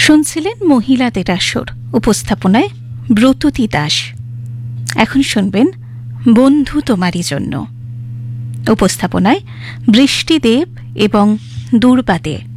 শুনছিলেন মহিলাদের আসর, উপস্থাপনায় ব্রততী দাস। এখন শুনবেন বন্ধু তোমারই জন্য, উপস্থাপনায় বৃষ্টিদেব এবং দুর্বাদে।